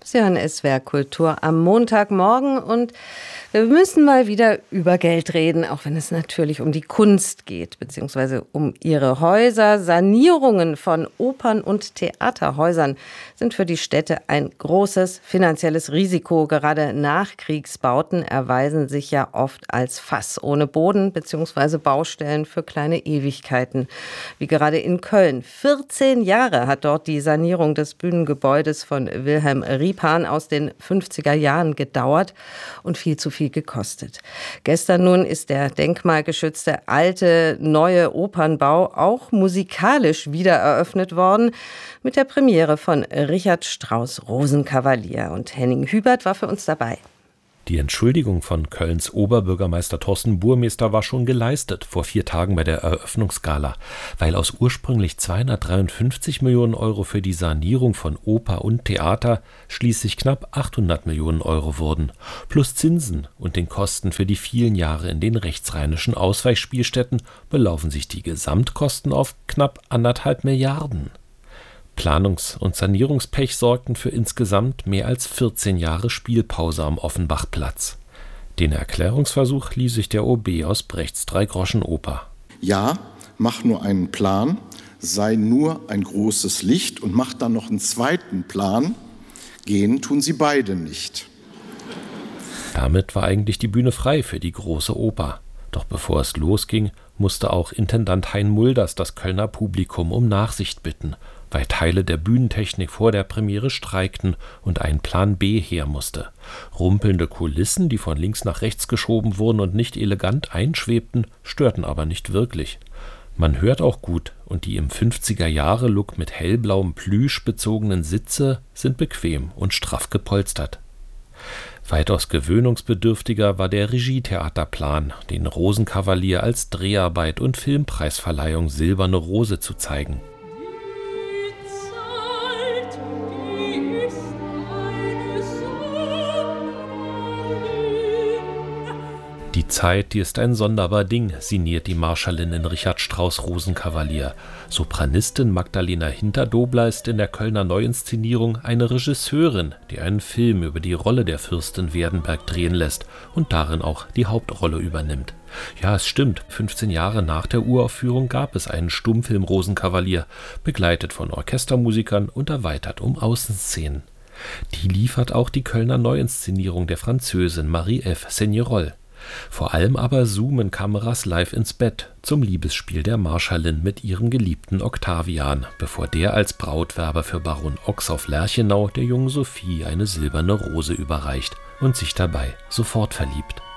Sie hören SWR Kultur am Montagmorgen und wir müssen mal wieder über Geld reden, auch wenn es natürlich um die Kunst geht, beziehungsweise um ihre Häuser. Sanierungen von Opern- und Theaterhäusern sind für die Städte ein großes finanzielles Risiko. Gerade Nachkriegsbauten erweisen sich ja oft als Fass ohne Boden, beziehungsweise Baustellen für kleine Ewigkeiten, wie gerade in Köln. 14 Jahre hat dort die Sanierung des Bühnengebäudes von Wilhelm Riepan aus den 50er Jahren gedauert und viel zu viel gekostet. Gestern nun ist der denkmalgeschützte alte, neue Opernbau auch musikalisch wieder eröffnet worden mit der Premiere von Richard Strauss' Rosenkavalier. Und Henning Hubert war für uns dabei. Die Entschuldigung von Kölns Oberbürgermeister Thorsten Burmester war schon geleistet vor 4 Tagen bei der Eröffnungsgala, weil aus ursprünglich 253 Millionen Euro für die Sanierung von Oper und Theater schließlich knapp 800 Millionen Euro wurden, plus Zinsen und den Kosten für die vielen Jahre in den rechtsrheinischen Ausweichspielstätten belaufen sich die Gesamtkosten auf knapp 1,5 Milliarden. Planungs- und Sanierungspech sorgten für insgesamt mehr als 14 Jahre Spielpause am Offenbachplatz. Den Erklärungsversuch ließ sich der OB aus Brechts Dreigroschenoper. Ja, mach nur einen Plan, sei nur ein großes Licht und mach dann noch einen zweiten Plan. Gehen tun sie beide nicht. Damit war eigentlich die Bühne frei für die große Oper. Doch bevor es losging, musste auch Intendant Hein Mulders das Kölner Publikum um Nachsicht bitten, weil Teile der Bühnentechnik vor der Premiere streikten und ein Plan B her musste. Rumpelnde Kulissen, die von links nach rechts geschoben wurden und nicht elegant einschwebten, störten aber nicht wirklich. Man hört auch gut und die im 50er-Jahre-Look mit hellblauem Plüsch bezogenen Sitze sind bequem und straff gepolstert. Weitaus gewöhnungsbedürftiger war der Regietheaterplan, den Rosenkavalier als Dreharbeit und Filmpreisverleihung Silberne Rose zu zeigen. Die Zeit, die ist ein sonderbar Ding, sinniert die Marschallin in Richard Strauss' Rosenkavalier. Sopranistin Magdalena Hinterdobler ist in der Kölner Neuinszenierung eine Regisseurin, die einen Film über die Rolle der Fürstin Werdenberg drehen lässt und darin auch die Hauptrolle übernimmt. Ja, es stimmt, 15 Jahre nach der Uraufführung gab es einen Stummfilm Rosenkavalier, begleitet von Orchestermusikern und erweitert um Außenszenen. Die liefert auch die Kölner Neuinszenierung der Französin Marie F. Signerol. Vor allem aber zoomen Kameras live ins Bett zum Liebesspiel der Marschallin mit ihrem geliebten Octavian, bevor der als Brautwerber für Baron Ochs auf Lerchenau der jungen Sophie eine silberne Rose überreicht und sich dabei sofort verliebt.